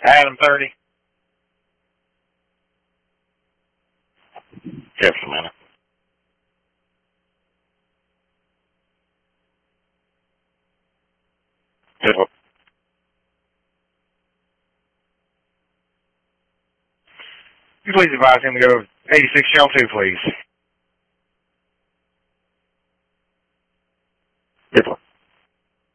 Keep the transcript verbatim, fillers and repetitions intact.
Adam thirty. Just a minute. Just a- You please advise him to go eighty-six Channel two, please. Just a-